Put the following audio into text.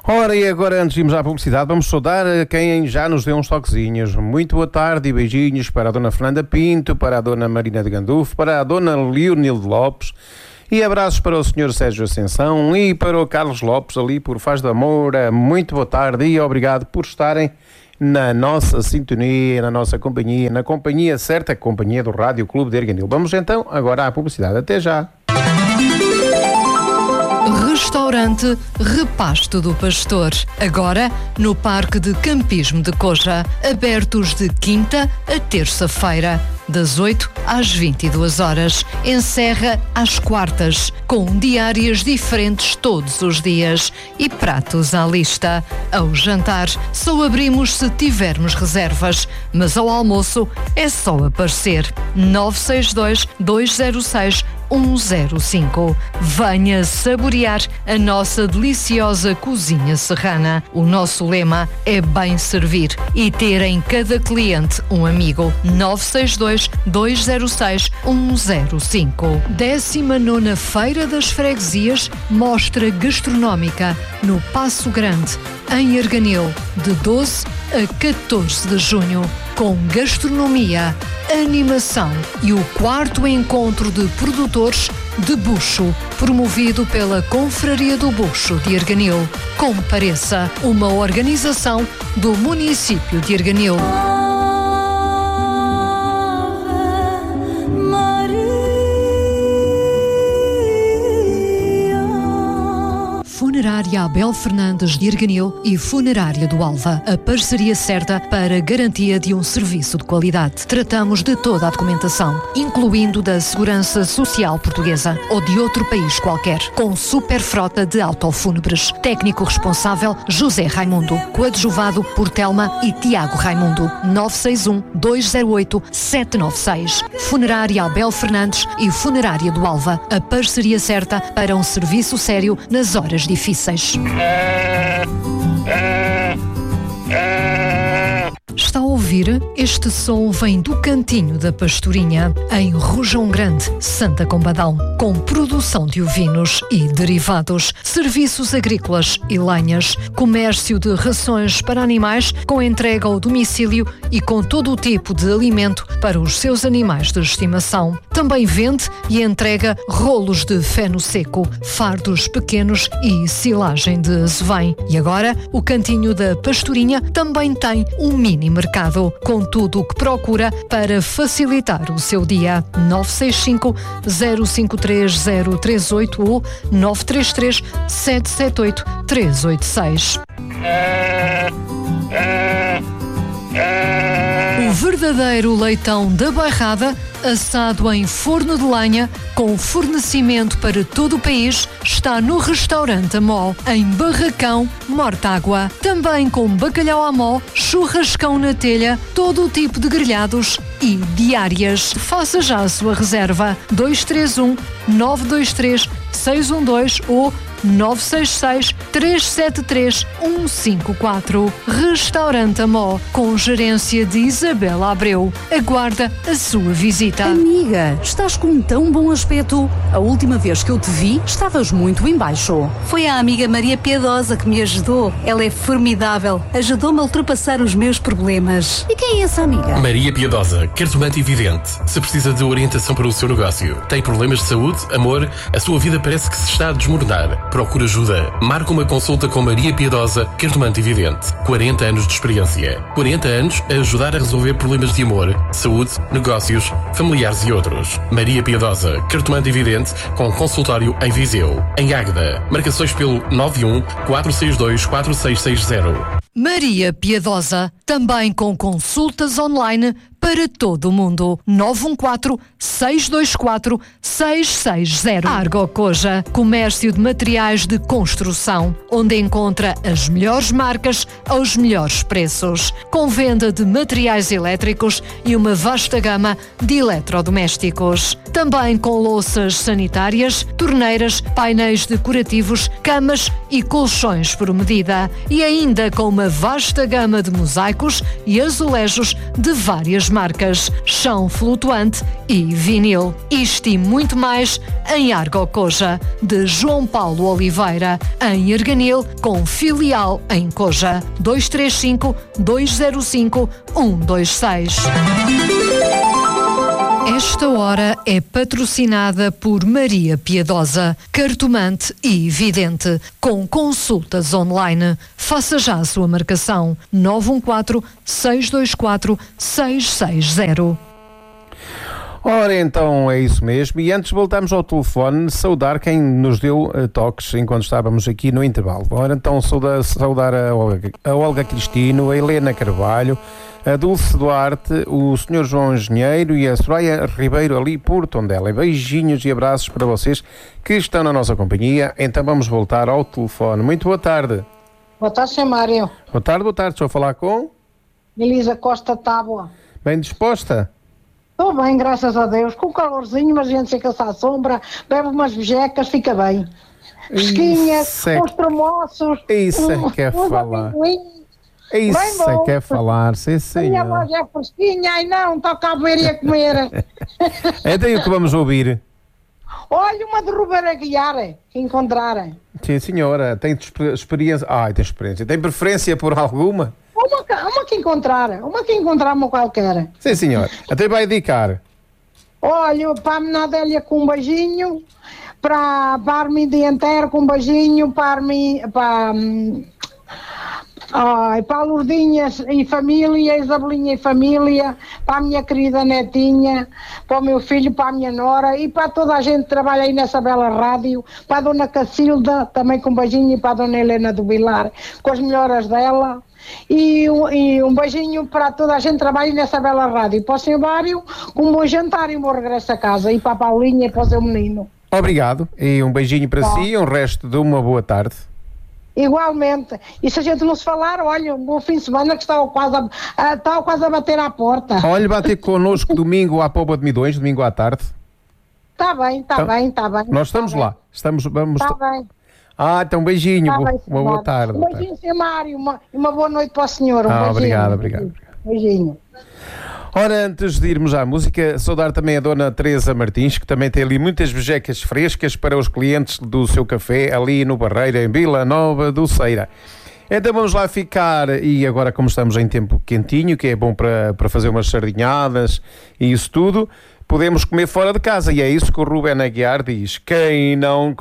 Ora, e agora, antes de irmos à publicidade, vamos saudar a quem já nos deu uns toquezinhos. Muito boa tarde e beijinhos para a Dona Fernanda Pinto, para a Dona Marina de Gandufo, para a Dona Leonilde Lopes, e abraços para o Sr. Sérgio Ascensão e para o Carlos Lopes, ali por Faz da Moura. Muito boa tarde e obrigado por estarem na nossa sintonia, na nossa companhia, na companhia certa, companhia do Rádio Clube de Erganil. Vamos então agora à publicidade. Até já! Restaurante Repasto do Pastor, agora no Parque de Campismo de Coja, abertos de quinta a terça-feira, das 8 às 22 horas, encerra às quartas, com diárias diferentes todos os dias e pratos à lista. Ao jantar, só abrimos se tivermos reservas, mas ao almoço é só aparecer. 962-206-105. Venha saborear a nossa deliciosa cozinha serrana. O nosso lema é bem servir e ter em cada cliente um amigo. 962-206-105. 19ª Feira das Freguesias, mostra gastronómica no Paço Grande, em Erganil, de 12 a 14 de junho, com gastronomia, animação e o 4º encontro de produtores de bucho, promovido pela Confraria do Bucho de Erganil. Compareça, uma organização do município de Erganil. Funerária Abel Fernandes de Erganil e Funerária do Alva. A parceria certa para garantia de um serviço de qualidade. Tratamos de toda a documentação, incluindo da Segurança Social Portuguesa ou de outro país qualquer, com super frota de autofúnebres. Técnico responsável José Raimundo, coadjuvado por Telma e Tiago Raimundo. 961-208-796. Funerária Abel Fernandes e Funerária do Alva. A parceria certa para um serviço sério nas horas difíceis. Está a ouvir? Este som vem do Cantinho da Pastorinha, em Rojão Grande, Santa Combadão, com produção de ovinos e derivados, serviços agrícolas e lenhas, comércio de rações para animais com entrega ao domicílio e com todo o tipo de alimento para os seus animais de estimação. Também vende e entrega rolos de feno seco, fardos pequenos e silagem de azevém. E agora, o Cantinho da Pastorinha também tem um mini mercado, com tudo o que procura para facilitar o seu dia. 965-053-038 ou 933-778-386. O verdadeiro leitão da Bairrada, assado em forno de lenha, com fornecimento para todo o país, está no Restaurante Amó, em Barracão, Mortágua. Também com bacalhau à mó, churrascão na telha, todo o tipo de grelhados e diárias. Faça já a sua reserva. 231-923-612 ou 966-373-154. Restaurante Amó, com gerência de Isabela Abreu. Aguarda a sua visita. Amiga, estás com um tão bom aspecto. A última vez que eu te vi, estavas muito em baixo. Foi a amiga Maria Piedosa que me ajudou. Ela é formidável. Ajudou-me a ultrapassar os meus problemas. E quem é essa amiga? Maria Piedosa, cartomante e vidente. Se precisa de orientação para o seu negócio, tem problemas de saúde, amor, a sua vida parece que se está a desmoronar. Procura ajuda. Marca uma consulta com Maria Piedosa, cartomante e vidente. 40 anos de experiência. 40 anos a ajudar a resolver problemas de amor, saúde, negócios, familiares e outros. Maria Piedosa, cartomante e vidente, com consultório em Viseu. Em Águeda. Marcações pelo 91-462-4660. Maria Piedosa, também com consultas online para todo o mundo. 914-624-660. Argo Coja, comércio de materiais de construção, onde encontra as melhores marcas aos melhores preços, com venda de materiais elétricos e uma vasta gama de eletrodomésticos. Também com louças sanitárias, torneiras, painéis decorativos, camas e colchões por medida. E ainda com uma vasta gama de mosaicos e azulejos de várias marcas, chão flutuante e vinil. Isto e muito mais em Argocoja, de João Paulo Oliveira, em Erganil, com filial em Coja. 235 205 126. Esta hora é patrocinada por Maria Piedosa, cartomante e vidente, com consultas online. Faça já a sua marcação. 914-624-660. Ora, então é isso mesmo. E antes voltamos ao telefone, saudar quem nos deu toques enquanto estávamos aqui no intervalo. Ora, então saudar a Olga Cristino, a Helena Carvalho, a Dulce Duarte, o Sr. João Engenheiro e a Soraya Ribeiro ali por Tondela. Beijinhos e abraços para vocês que estão na nossa companhia. Então vamos voltar ao telefone. Muito boa tarde. Boa tarde, Sr. Mário. Boa tarde. Estou a falar com? Elisa Costa Tábua. Bem disposta? Estou bem, graças a Deus. Com calorzinho, mas a gente fica-se à sombra, bebe umas vejecas, fica bem. Fresquinhas, com os tremoços. Isso é que é falar. Isso é que é falar, sim senhor. A minha voz é fresquinha, ai não, toca a beber e a comer. É daí o que vamos ouvir. Olha, uma de Ruben Aguiar, que encontrarem. Sim senhora, tem experiência. Tem experiência. Tem preferência por alguma? Uma que encontrar uma qualquer. Sim senhor, até vai dedicar. Olha, para a Menadélia com um beijinho, para a Armida inteira com um beijinho, para a Lourdinha e família, a Isabelinha e família, para a minha querida netinha, para o meu filho, para a minha nora e para toda a gente que trabalha aí nessa bela rádio, para a dona Cacilda, também com um beijinho, e para a dona Helena do Vilar, com as melhoras dela. E um beijinho para toda a gente que trabalha nessa bela rádio. E para o Sr. Mário, com um bom jantar e um bom regresso a casa. E para a Paulinha e para o seu menino. Obrigado. E um beijinho para si e um resto de uma boa tarde. Igualmente. E se a gente não se falar, olha, um bom fim de semana que está quase a bater à porta. Olha, bater connosco domingo à Póvoa de Midões, domingo à tarde. Está bem. Nós estamos lá. Vamos. Está bem. Então um beijinho, uma boa tarde. Um beijinho, Sr. Mário, uma boa noite para o senhor. Obrigado. Beijinho. Ora, antes de irmos à música, saudar também a dona Teresa Martins, que também tem ali muitas vejecas frescas para os clientes do seu café, ali no Barreira, em Vila Nova do Ceira. Então vamos lá ficar, e agora como estamos em tempo quentinho, que é bom para fazer umas sardinhadas e isso tudo, podemos comer fora de casa, e é isso que o Ruben Aguiar diz: quem não